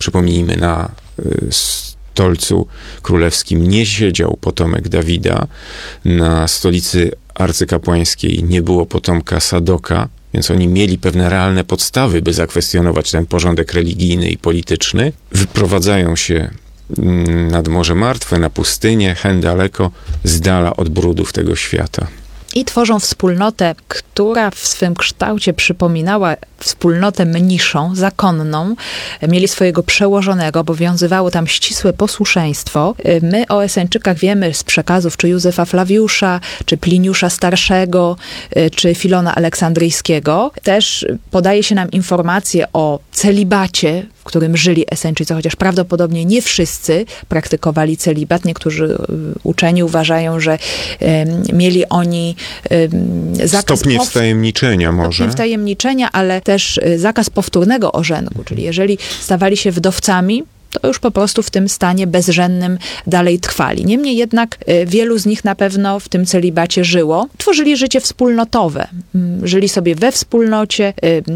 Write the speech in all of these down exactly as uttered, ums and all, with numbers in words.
Przypomnijmy, na stolcu królewskim nie siedział potomek Dawida, na stolicy arcykapłańskiej nie było potomka Sadoka, więc oni mieli pewne realne podstawy, by zakwestionować ten porządek religijny i polityczny. Wyprowadzają się nad Morze Martwe, na pustynię, hen daleko, z dala od brudów tego świata. I tworzą wspólnotę, która w swym kształcie przypominała wspólnotę mniszą, zakonną. Mieli swojego przełożonego, obowiązywało tam ścisłe posłuszeństwo. My o Eseńczykach wiemy z przekazów czy Józefa Flawiusza, czy Pliniusza Starszego, czy Filona Aleksandryjskiego. Też podaje się nam informacje o celibacie, w którym żyli Eseńczycy, chociaż prawdopodobnie nie wszyscy praktykowali celibat. Niektórzy uczeni uważają, że um, mieli oni um, zakaz... Stopnie pow... wtajemniczenia może. Stopnie wtajemniczenia, ale też zakaz powtórnego ożenku, czyli jeżeli stawali się wdowcami, to już po prostu w tym stanie bezżennym dalej trwali. Niemniej jednak wielu z nich na pewno w tym celibacie żyło. Tworzyli życie wspólnotowe. Żyli sobie we wspólnocie,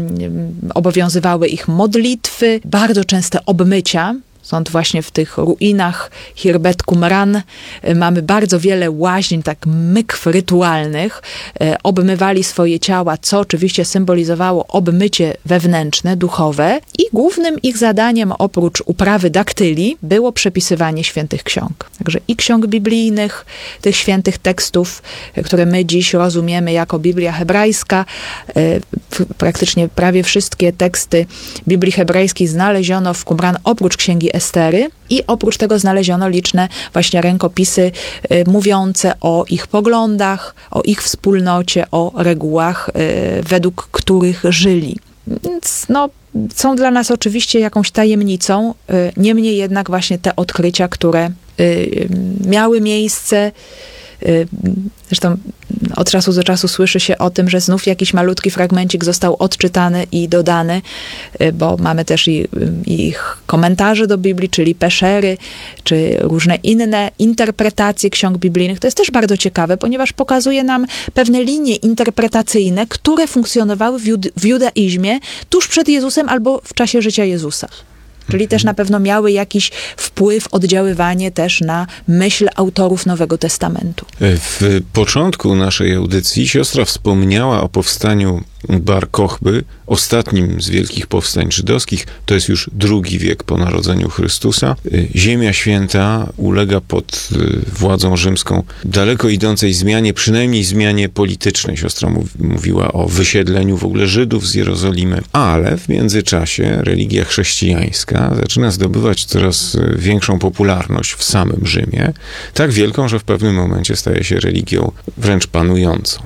obowiązywały ich modlitwy, bardzo częste obmycia. Stąd właśnie w tych ruinach Hirbet Qumran mamy bardzo wiele łaźń, tak mykw rytualnych. Obmywali swoje ciała, co oczywiście symbolizowało obmycie wewnętrzne, duchowe. I głównym ich zadaniem, oprócz uprawy daktyli, było przepisywanie świętych ksiąg. Także i ksiąg biblijnych, tych świętych tekstów, które my dziś rozumiemy jako Biblia hebrajska. Praktycznie prawie wszystkie teksty Biblii hebrajskiej znaleziono w Qumran, oprócz księgi Estery, i oprócz tego znaleziono liczne właśnie rękopisy y, mówiące o ich poglądach, o ich wspólnocie, o regułach, y, według których żyli. Więc no, są dla nas oczywiście jakąś tajemnicą, y, niemniej jednak właśnie te odkrycia, które y, miały miejsce. Y, zresztą od czasu do czasu słyszy się o tym, że znów jakiś malutki fragmencik został odczytany i dodany, bo mamy też i, i ich komentarze do Biblii, czyli peszery, czy różne inne interpretacje ksiąg biblijnych. To jest też bardzo ciekawe, ponieważ pokazuje nam pewne linie interpretacyjne, które funkcjonowały w, jud- w judaizmie tuż przed Jezusem albo w czasie życia Jezusa. Czyli też na pewno miały jakiś wpływ, oddziaływanie też na myśl autorów Nowego Testamentu. W początku naszej audycji siostra wspomniała o powstaniu Bar Kochby, ostatnim z wielkich powstań żydowskich. To jest już drugi wiek po narodzeniu Chrystusa. Ziemia Święta ulega pod władzą rzymską daleko idącej zmianie, przynajmniej zmianie politycznej. Siostra mówiła o wysiedleniu w ogóle Żydów z Jerozolimy, ale w międzyczasie religia chrześcijańska zaczyna zdobywać coraz większą popularność w samym Rzymie, tak wielką, że w pewnym momencie staje się religią wręcz panującą.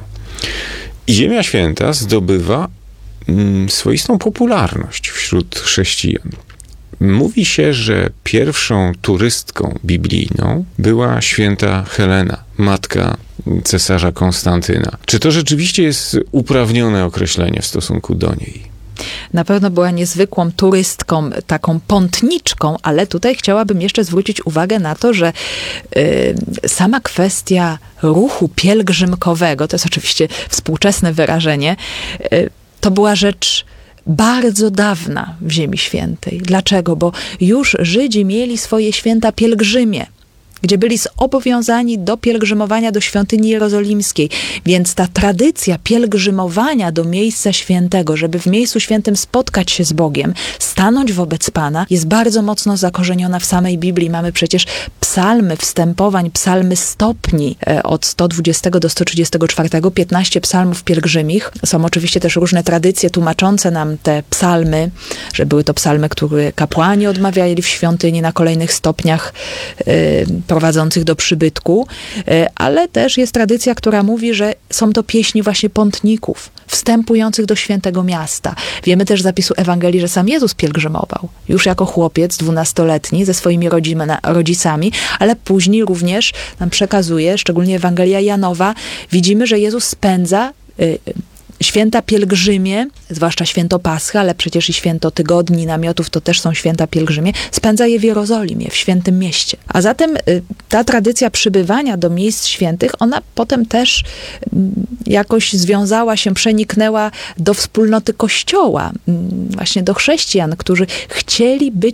I Ziemia Święta zdobywa mm, swoistą popularność wśród chrześcijan. Mówi się, że pierwszą turystką biblijną była święta Helena, matka cesarza Konstantyna. Czy to rzeczywiście jest uprawnione określenie w stosunku do niej? Na pewno była niezwykłą turystką, taką pątniczką, ale tutaj chciałabym jeszcze zwrócić uwagę na to, że y, sama kwestia ruchu pielgrzymkowego, to jest oczywiście współczesne wyrażenie, y, to była rzecz bardzo dawna w Ziemi Świętej. Dlaczego? Bo już Żydzi mieli swoje święta pielgrzymie, gdzie byli zobowiązani do pielgrzymowania do świątyni jerozolimskiej. Więc ta tradycja pielgrzymowania do miejsca świętego, żeby w miejscu świętym spotkać się z Bogiem, stanąć wobec Pana, jest bardzo mocno zakorzeniona w samej Biblii. Mamy przecież psalmy wstępowań, psalmy stopni od sto dwudziestego do sto trzydziestego czwartego, piętnaście psalmów pielgrzymich. Są oczywiście też różne tradycje tłumaczące nam te psalmy, że były to psalmy, które kapłani odmawiali w świątyni na kolejnych stopniach yy, prowadzących do przybytku, ale też jest tradycja, która mówi, że są to pieśni właśnie pątników, wstępujących do świętego miasta. Wiemy też z zapisu Ewangelii, że sam Jezus pielgrzymował. Już jako chłopiec dwunastoletni ze swoimi rodzina, rodzicami, ale później również nam przekazuje, szczególnie Ewangelia Janowa, widzimy, że Jezus spędza y, święta pielgrzymie, zwłaszcza święto Paschy, ale przecież i święto Tygodni, Namiotów, to też są święta pielgrzymie, spędza je w Jerozolimie, w świętym mieście. A zatem y, ta tradycja przybywania do miejsc świętych, ona potem też y, jakoś związała się, przeniknęła do wspólnoty Kościoła, y, właśnie do chrześcijan, którzy chcieli być